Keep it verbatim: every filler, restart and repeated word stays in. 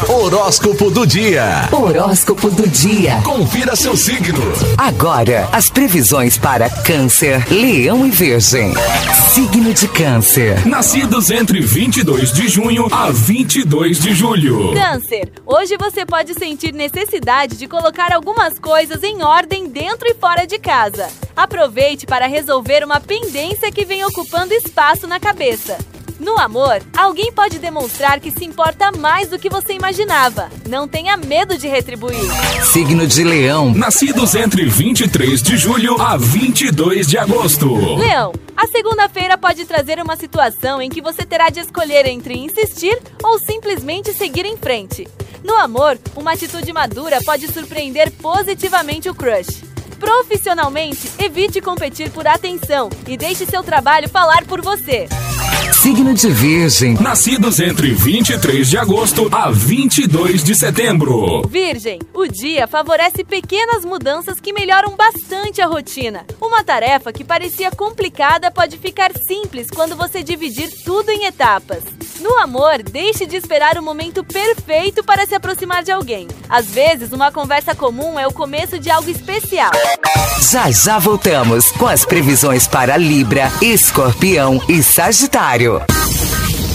Horóscopo do dia. Horóscopo do dia. Confira seu signo. Agora, as previsões para Câncer, Leão e Virgem. Signo de Câncer. Nascidos entre vinte e dois de junho a vinte e dois de julho. Câncer, hoje você pode sentir necessidade de colocar algumas coisas em ordem dentro e fora de casa. Aproveite para resolver uma pendência que vem ocupando espaço na cabeça. No amor, alguém pode demonstrar que se importa mais do que você imaginava. Não tenha medo de retribuir. Signo de Leão. Nascidos entre vinte e três de julho a vinte e dois de agosto. Leão, a segunda-feira pode trazer uma situação em que você terá de escolher entre insistir ou simplesmente seguir em frente. No amor, uma atitude madura pode surpreender positivamente o crush. Profissionalmente, evite competir por atenção e deixe seu trabalho falar por você. Signo de Virgem. Nascidos entre vinte e três de agosto a vinte e dois de setembro. Virgem, o dia favorece pequenas mudanças que melhoram bastante a rotina. Uma tarefa que parecia complicada pode ficar simples quando você dividir tudo em etapas. No amor, deixe de esperar o momento perfeito para se aproximar de alguém. Às vezes, uma conversa comum é o começo de algo especial. Já já voltamos com as previsões para Libra, Escorpião e Sagitário.